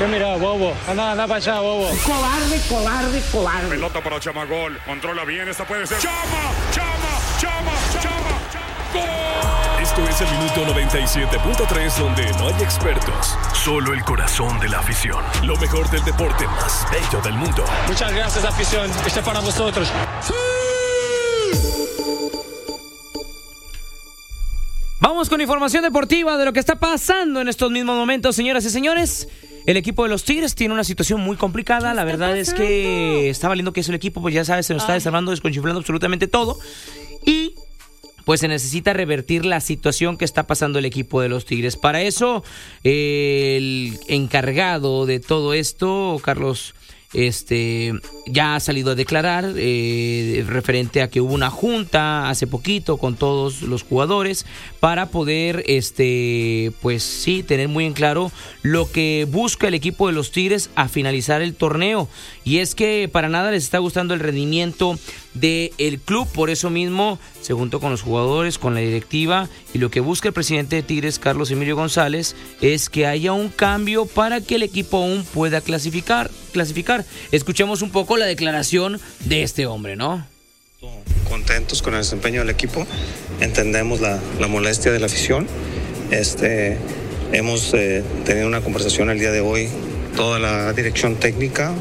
¿Qué mira, bobo? Anda para allá, bobo. Cobarde. Pelota para Chama, gol. Controla bien, esta puede ser. ¡Chama! ¡Gol! Esto es el minuto 97.3, donde no hay expertos, solo el corazón de la afición. Lo mejor del deporte más bello del mundo. Muchas gracias, afición. Este es para vosotros. ¡Sí! Vamos con información deportiva de lo que está pasando en estos mismos momentos, señoras y señores. El equipo de los Tigres tiene una situación muy complicada. La verdad es que está valiendo que es el equipo, pues ya sabes, se nos está desarmando, desconchiflando absolutamente todo. Y pues se necesita revertir la situación que está pasando el equipo de los Tigres. Para eso, el encargado de todo esto, Carlos, ya ha salido a declarar referente a que hubo una junta hace poquito con todos los jugadores para poder pues sí, tener muy en claro lo que busca el equipo de los Tigres a finalizar el torneo, y es que para nada les está gustando el rendimiento del club. Por eso mismo se juntó con los jugadores, con la directiva, y lo que busca el presidente de Tigres, Carlos Emilio González, es que haya un cambio para que el equipo aún pueda clasificar. Escuchemos un poco la declaración de este hombre, ¿no? Contentos con el desempeño del equipo, entendemos la molestia de la afición. Hemos tenido una conversación el día de hoy, toda la dirección técnica,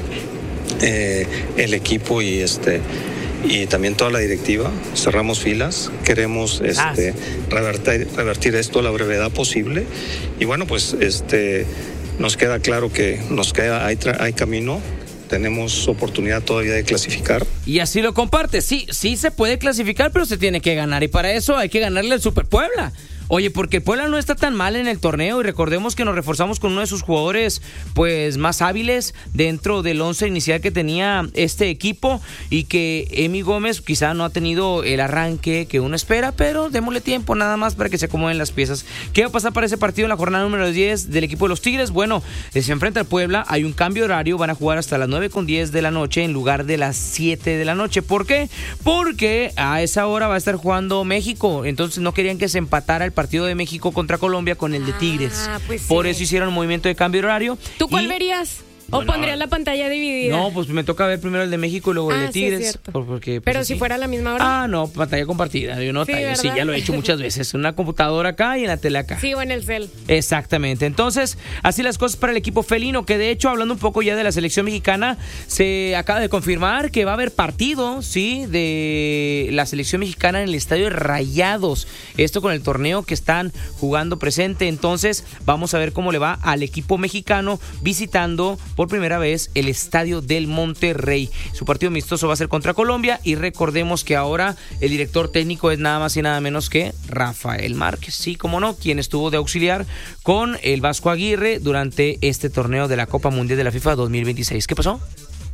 el equipo y también toda la directiva. Cerramos filas, queremos revertir esto a la brevedad posible, y bueno, pues nos queda claro que hay camino. Tenemos oportunidad todavía de clasificar. Y así lo comparte. Sí se puede clasificar, pero se tiene que ganar. Y para eso hay que ganarle al Super Puebla. Oye, porque Puebla no está tan mal en el torneo, y recordemos que nos reforzamos con uno de sus jugadores pues más hábiles dentro del 11 inicial que tenía este equipo, y que Emi Gómez quizá no ha tenido el arranque que uno espera, pero démosle tiempo nada más para que se acomoden las piezas. ¿Qué va a pasar para ese partido en la jornada número 10 del equipo de los Tigres? Bueno, se enfrenta al Puebla, hay un cambio horario, van a jugar hasta las 9:10 de la noche en lugar de las 7 de la noche. ¿Por qué? Porque a esa hora va a estar jugando México, entonces no querían que se empatara el partido de México contra Colombia con el de Tigres. Pues sí. Por eso hicieron un movimiento de cambio de horario. ¿Tú cuál verías? ¿O pondrías la pantalla dividida? No, pues me toca ver primero el de México y luego el de Tigres. Sí, es cierto. Porque, pues, pero así. si fuera a la misma hora. No, pantalla compartida. Yo no, sí, ya lo he hecho muchas veces. Una computadora acá y en la tele acá. Sí, o en el cel. Exactamente. Entonces, así las cosas para el equipo felino, que de hecho, hablando un poco ya de la selección mexicana, se acaba de confirmar que va a haber partido, sí, de la selección mexicana en el estadio de Rayados. Esto con el torneo que están jugando presente. Entonces, vamos a ver cómo le va al equipo mexicano visitando por primera vez el estadio del Monterrey. Su partido amistoso va a ser contra Colombia, y recordemos que ahora el director técnico es nada más y nada menos que Rafael Márquez, sí, como no, quien estuvo de auxiliar con el Vasco Aguirre durante este torneo de la Copa Mundial de la FIFA 2026. ¿Qué pasó?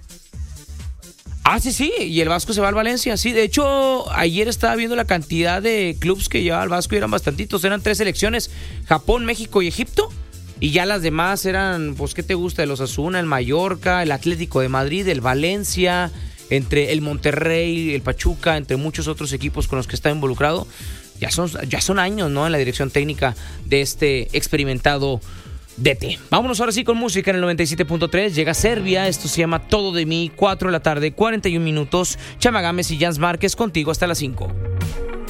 Sí, y el Vasco se va al Valencia, sí. De hecho, ayer estaba viendo la cantidad de clubes que llevaba el Vasco y eran bastantitos, eran 3 selecciones: Japón, México y Egipto. Y ya las demás eran, pues, ¿qué te gusta? El Osasuna, el Mallorca, el Atlético de Madrid, el Valencia, entre el Monterrey, el Pachuca, entre muchos otros equipos con los que está involucrado. Ya son años, ¿no?, en la dirección técnica de este experimentado DT. Vámonos ahora sí con música en el 97.3. Llega Serbia, esto se llama Todo de mí, 4 de la tarde, 41 minutos. Chama Gámez y Jans Márquez contigo hasta las 5.